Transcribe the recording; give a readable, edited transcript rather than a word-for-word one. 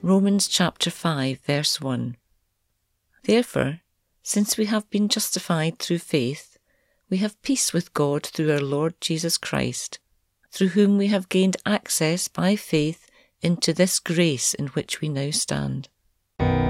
Romans chapter 5, verse 1. Therefore, since we have been justified through faith, we have peace with God through our Lord Jesus Christ, through whom we have gained access by faith into this grace in which we now stand.